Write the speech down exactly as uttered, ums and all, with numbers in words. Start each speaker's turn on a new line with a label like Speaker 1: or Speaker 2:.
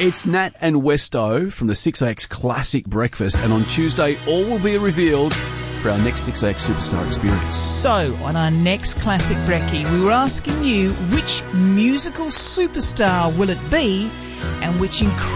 Speaker 1: It's Nat and Westo from the six A X Classic Breakfast, and on Tuesday all will be revealed for our next six A X Superstar experience.
Speaker 2: So, on our next Classic Brekkie, we were asking you which musical superstar will it be and which incredible